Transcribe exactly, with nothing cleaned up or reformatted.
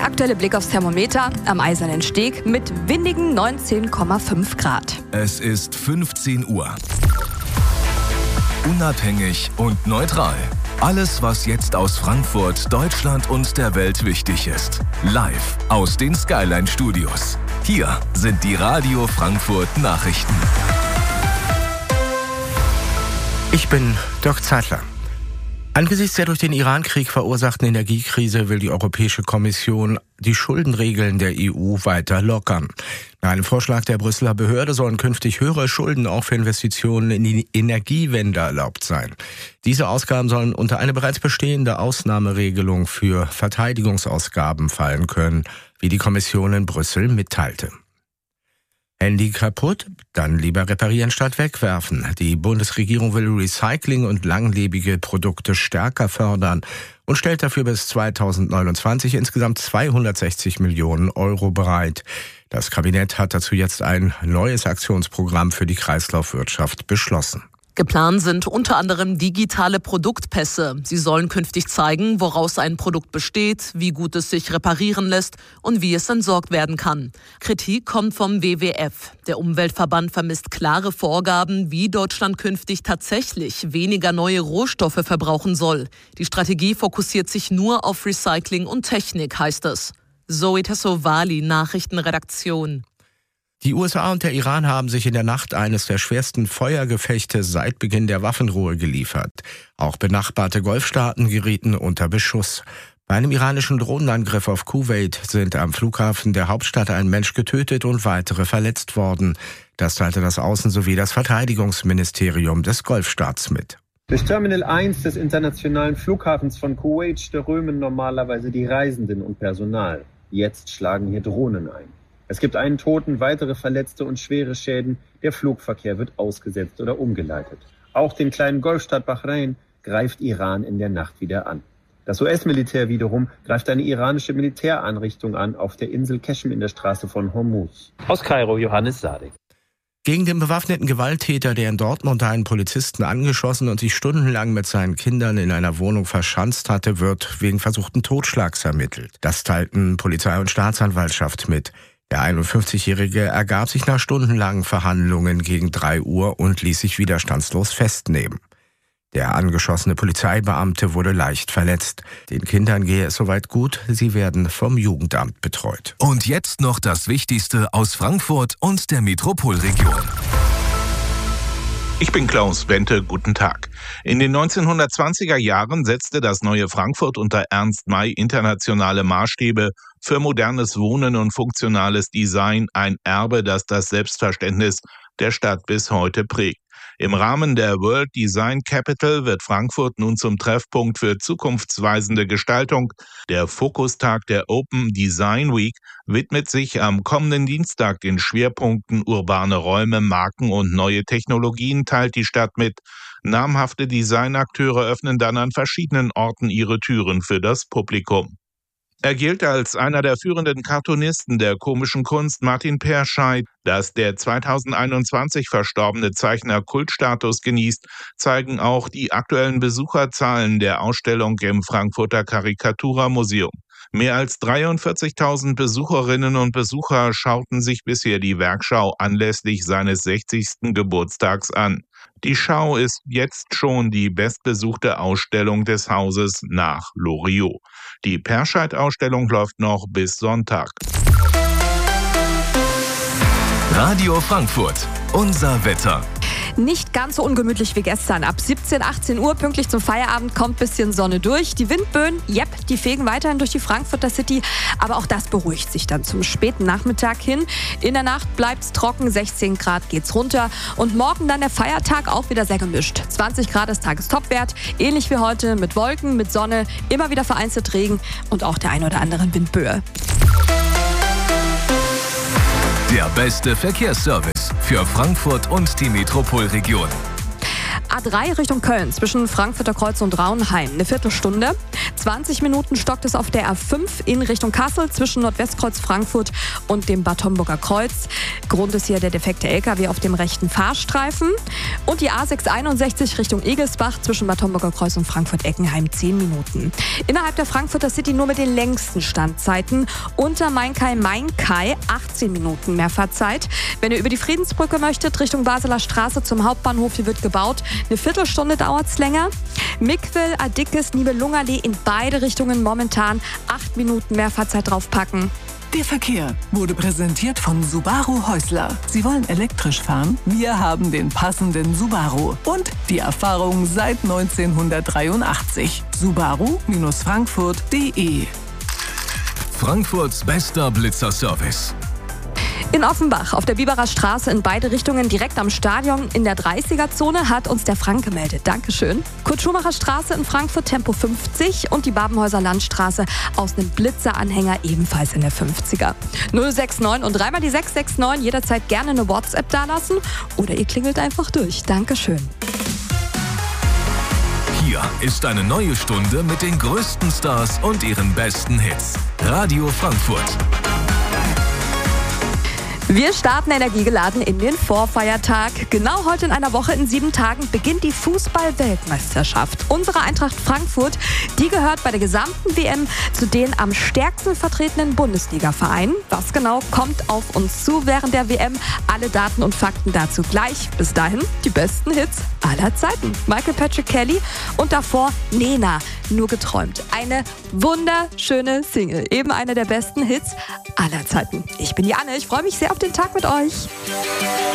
Der aktuelle Blick aufs Thermometer am Eisernen Steg mit windigen neunzehn Komma fünf Grad. Es ist fünfzehn Uhr. Unabhängig und neutral. Alles, was jetzt aus Frankfurt, Deutschland und der Welt wichtig ist. Live aus den Skyline Studios. Hier sind die Radio Frankfurt Nachrichten. Ich bin Dirk Zeitler. Angesichts der durch den Iran-Krieg verursachten Energiekrise will die Europäische Kommission die Schuldenregeln der E U weiter lockern. Nach einem Vorschlag der Brüsseler Behörde sollen künftig höhere Schulden auch für Investitionen in die Energiewende erlaubt sein. Diese Ausgaben sollen unter eine bereits bestehende Ausnahmeregelung für Verteidigungsausgaben fallen können, wie die Kommission in Brüssel mitteilte. Handy kaputt? Dann lieber reparieren statt wegwerfen. Die Bundesregierung will Recycling und langlebige Produkte stärker fördern und stellt dafür bis zweitausendneunundzwanzig insgesamt zweihundertsechzig Millionen Euro bereit. Das Kabinett hat dazu jetzt ein neues Aktionsprogramm für die Kreislaufwirtschaft beschlossen. Geplant sind unter anderem digitale Produktpässe. Sie sollen künftig zeigen, woraus ein Produkt besteht, wie gut es sich reparieren lässt und wie es entsorgt werden kann. Kritik kommt vom W W F. Der Umweltverband vermisst klare Vorgaben, wie Deutschland künftig tatsächlich weniger neue Rohstoffe verbrauchen soll. Die Strategie fokussiert sich nur auf Recycling und Technik, heißt es. Zoe Tassovali, Nachrichtenredaktion. Die U S A und der Iran haben sich in der Nacht eines der schwersten Feuergefechte seit Beginn der Waffenruhe geliefert. Auch benachbarte Golfstaaten gerieten unter Beschuss. Bei einem iranischen Drohnenangriff auf Kuwait sind am Flughafen der Hauptstadt ein Mensch getötet und weitere verletzt worden. Das teilte das Außen- sowie das Verteidigungsministerium des Golfstaats mit. Durch Terminal eins des internationalen Flughafens von Kuwait strömen normalerweise die Reisenden und Personal. Jetzt schlagen hier Drohnen ein. Es gibt einen Toten, weitere Verletzte und schwere Schäden. Der Flugverkehr wird ausgesetzt oder umgeleitet. Auch den kleinen Golfstaat Bahrain greift Iran in der Nacht wieder an. Das U S-Militär wiederum greift eine iranische Militäreinrichtung an auf der Insel Qeshm in der Straße von Hormuz. Aus Kairo, Johannes Sadek. Gegen den bewaffneten Gewalttäter, der in Dortmund einen Polizisten angeschossen und sich stundenlang mit seinen Kindern in einer Wohnung verschanzt hatte, wird wegen versuchten Totschlags ermittelt. Das teilten Polizei und Staatsanwaltschaft mit. Der einundfünfzigjährige ergab sich nach stundenlangen Verhandlungen gegen drei Uhr und ließ sich widerstandslos festnehmen. Der angeschossene Polizeibeamte wurde leicht verletzt. Den Kindern gehe es soweit gut, sie werden vom Jugendamt betreut. Und jetzt noch das Wichtigste aus Frankfurt und der Metropolregion. Ich bin Klaus Bente, guten Tag. In den neunzehnhundertzwanziger Jahren setzte das neue Frankfurt unter Ernst May internationale Maßstäbe für modernes Wohnen und funktionales Design, ein Erbe, das das Selbstverständnis der Stadt bis heute prägt. Im Rahmen der World Design Capital wird Frankfurt nun zum Treffpunkt für zukunftsweisende Gestaltung. Der Fokustag der Open Design Week widmet sich am kommenden Dienstag den Schwerpunkten urbane Räume, Marken und neue Technologien, teilt die Stadt mit. Namhafte Designakteure öffnen dann an verschiedenen Orten ihre Türen für das Publikum. Er gilt als einer der führenden Cartoonisten der komischen Kunst. Martin Perscheid, dass der zweitausendeinundzwanzig verstorbene Zeichner Kultstatus genießt, zeigen auch die aktuellen Besucherzahlen der Ausstellung im Frankfurter Karikatura-Museum. Mehr als dreiundvierzigtausend Besucherinnen und Besucher schauten sich bisher die Werkschau anlässlich seines sechzigsten Geburtstags an. Die Schau ist jetzt schon die bestbesuchte Ausstellung des Hauses nach Loriot. Die Perscheid-Ausstellung läuft noch bis Sonntag. Radio Frankfurt, unser Wetter. Nicht ganz so ungemütlich wie gestern. Ab siebzehn, achtzehn Uhr pünktlich zum Feierabend kommt ein bisschen Sonne durch. Die Windböen, yep, die fegen weiterhin durch die Frankfurter City. Aber auch das beruhigt sich dann zum späten Nachmittag hin. In der Nacht bleibt's trocken, sechzehn Grad geht's runter. Und morgen dann der Feiertag auch wieder sehr gemischt. zwanzig Grad ist Tagestopwert. Ähnlich wie heute mit Wolken, mit Sonne, immer wieder vereinzelt Regen und auch der ein oder anderen Windböe. Der beste Verkehrsservice für Frankfurt und die Metropolregion. A drei Richtung Köln zwischen Frankfurter Kreuz und Raunheim eine Viertelstunde. zwanzig Minuten stockt es auf der A fünf in Richtung Kassel zwischen Nordwestkreuz Frankfurt und dem Bad Homburger Kreuz. Grund ist hier der defekte L K W auf dem rechten Fahrstreifen. Und die A sechshunderteinundsechzig Richtung Egelsbach zwischen Bad Homburger Kreuz und Frankfurt-Eckenheim zehn Minuten. Innerhalb der Frankfurter City nur mit den längsten Standzeiten. Unter Mainkai-Mainkai achtzehn Minuten Mehrfahrzeit. Wenn ihr über die Friedensbrücke möchtet, Richtung Basler Straße zum Hauptbahnhof, hier wird gebaut. Eine Viertelstunde dauert es länger. Mikwil, Adikes, Nibelungerlee in beide Richtungen momentan acht Minuten Mehrfahrzeit draufpacken. Der Verkehr wurde präsentiert von Subaru Häusler. Sie wollen elektrisch fahren? Wir haben den passenden Subaru. Und die Erfahrung seit neunzehnhundertdreiundachtzig. Subaru Frankfurt punkt de. Frankfurts bester Blitzerservice. In Offenbach auf der Biberer Straße in beide Richtungen direkt am Stadion in der dreißiger-Zone hat uns der Frank gemeldet. Dankeschön. Kurt-Schumacher Straße in Frankfurt Tempo fünfzig und die Babenhäuser Landstraße aus einem Blitzeranhänger ebenfalls in der fünfziger. null sechs neun und dreimal die sechs sechs neun, jederzeit gerne eine WhatsApp dalassen oder ihr klingelt einfach durch. Dankeschön. Hier ist eine neue Stunde mit den größten Stars und ihren besten Hits. Radio Frankfurt. Wir starten energiegeladen in den Vorfeiertag. Genau heute in einer Woche in sieben Tagen beginnt die Fußball-Weltmeisterschaft. Unsere Eintracht Frankfurt, die gehört bei der gesamten W M zu den am stärksten vertretenen Bundesliga-Vereinen. Was genau kommt auf uns zu während der W M? Alle Daten und Fakten dazu gleich. Bis dahin die besten Hits aller Zeiten. Michael Patrick Kelly und davor Nena, nur geträumt. Eine wunderschöne Single. Eben eine der besten Hits aller Zeiten. Ich bin die Anne, ich freue mich sehr auf den Tag mit euch.